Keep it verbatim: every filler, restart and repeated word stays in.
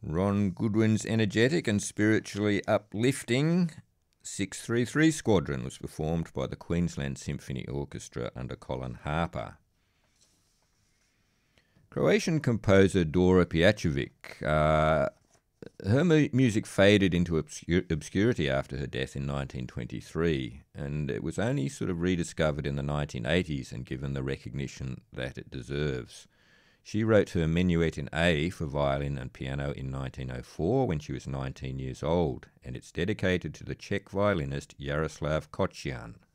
Ron Goodwin's energetic and spiritually uplifting six three three Squadron was performed by the Queensland Symphony Orchestra under Colin Harper. Croatian composer Dora Pijacevic, uh, her mu- music faded into obscur- obscurity after her death in nineteen twenty-three, and it was only sort of rediscovered in the nineteen eighties and given the recognition that it deserves. She wrote her Minuet in A for violin and piano in nineteen oh four when she was nineteen years old, and it's dedicated to the Czech violinist Jaroslav Kocian.